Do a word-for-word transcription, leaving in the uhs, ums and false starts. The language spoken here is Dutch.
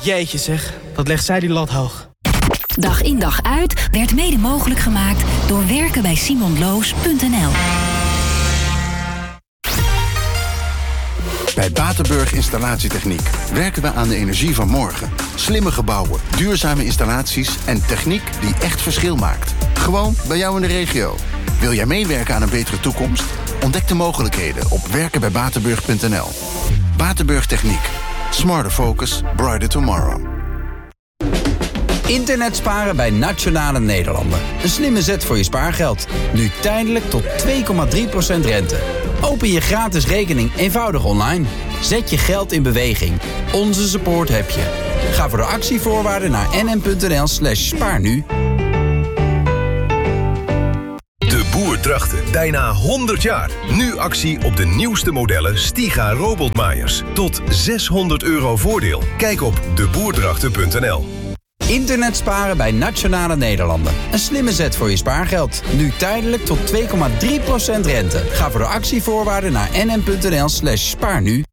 Jeetje zeg, wat legt zij die lat hoog. Dag in dag uit werd mede mogelijk gemaakt door werken bij simon loos punt n l. Bij Batenburg Installatietechniek werken we aan de energie van morgen. Slimme gebouwen, duurzame installaties en techniek die echt verschil maakt. Gewoon bij jou in de regio. Wil jij meewerken aan een betere toekomst? Ontdek de mogelijkheden op werken bij batenburg punt n l. Batenburg Techniek. Smarter focus, brighter tomorrow. Internet sparen bij Nationale Nederlanden. Een slimme zet voor je spaargeld. Nu tijdelijk tot twee komma drie procent rente. Open je gratis rekening eenvoudig online. Zet je geld in beweging. Onze support heb je. Ga voor de actievoorwaarden naar nm.nl slash spaarnu. De Boer trachtte bijna honderd jaar. Nu actie op de nieuwste modellen Stiga robotmaaiers. Tot zeshonderd euro voordeel. Kijk op de boerdrachten punt n l. Internet sparen bij Nationale Nederlanden. Een slimme zet voor je spaargeld. Nu tijdelijk tot twee komma drie procent rente. Ga voor de actievoorwaarden naar nm.nl slash spaarnu.